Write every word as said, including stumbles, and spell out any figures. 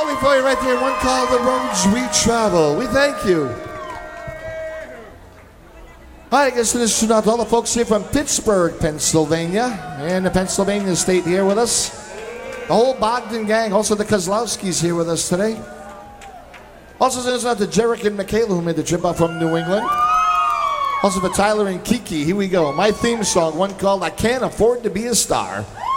Only for you right there, one called The Roads We Travel. We thank you. Hi, I guess this is not all the folks here from Pittsburgh, Pennsylvania, and the Pennsylvania State here with us. The whole Bogdan gang, also the Kozlowskis here with us today. Also, there's not the Jarek and Michaela who made the trip out from New England. Also for Tyler and Kiki, here we go. My theme song, one called I Can't Afford to Be a Star.